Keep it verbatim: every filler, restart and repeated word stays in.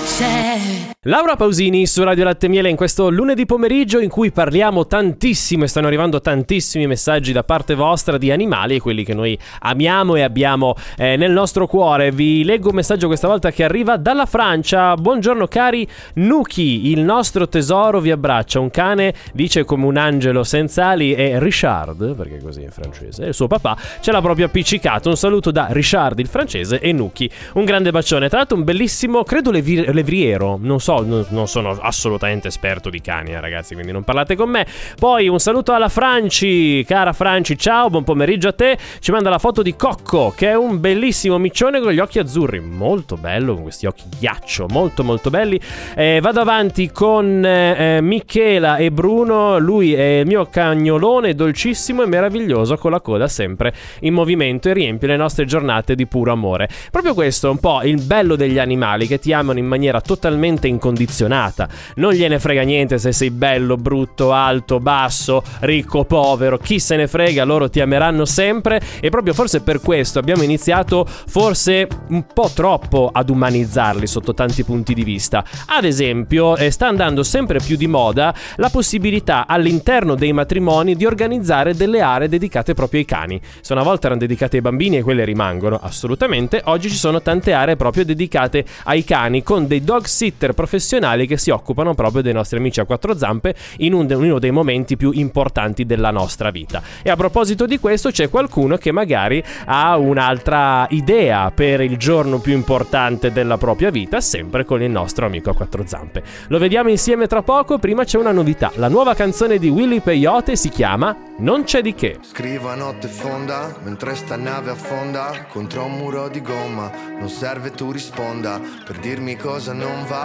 c'è. Laura Pausini su Radio Latte e Miele in questo lunedì pomeriggio in cui parliamo tantissimo e stanno arrivando tantissimi messaggi da parte vostra di animali, quelli che noi amiamo e abbiamo eh, nel nostro cuore. Vi leggo un messaggio questa volta che arriva dalla Francia. Buongiorno cari Nuki, il nostro tesoro vi abbraccia. Un cane, dice come un angelo senza ali, è Richard, perché così in francese, il suo papà ce l'ha proprio appiccicato. Un saluto da Richard il francese e Nuki. Un grande bacione. Tra l'altro un bellissimo, credo levi- levriero, non so, non, non sono assolutamente esperto di cani, eh, ragazzi, quindi non parlate con me. Poi un saluto alla Franci, cara Franci, ciao, buon pomeriggio a te. Ci manda la foto di Cocco, che è un bellissimo miccione con gli occhi azzurri, molto bello, con questi occhi ghiaccio, molto molto belli. Eh, vado avanti con eh, Michela e Bruno. Lui è il mio cagnolone, dolcissimo e meraviglioso, con la coda sempre in movimento e riempie le nostre giornate di puro amore. Proprio questo è un po' il bello degli animali, che ti amano in maniera totalmente incondizionata. Non gliene frega niente se sei bello, brutto, alto, basso, ricco, povero, chi se ne frega, loro ti ameranno sempre. E proprio forse per questo abbiamo iniziato forse un po' troppo ad umanizzarli sotto tanti punti di vista. Ad esempio eh, sta andando sempre più di moda la possibilità all'interno dei matrimoni di organizzare delle aree dedicate proprio ai cani. Se una volta erano dedicate ai bambini e quelle rimangono assolutamente, oggi ci sono tante aree proprio dedicate ai cani, con dei dog sitter professionali che si occupano proprio dei nostri amici a quattro zampe in un, uno dei momenti più importanti della nostra vita. E a proposito di questo c'è qualcuno che magari ha un'altra idea per il giorno più importante della propria vita, sempre con il nostro amico a quattro zampe. Lo vediamo insieme tra poco. Prima c'è una novità, la nuova canzone di Willy Peyote si chiama Non c'è di che. Scrivo a notte fonda mentre sta nave affonda contro un muro di gomma. Non serve tu risponda per dirmi cosa non va.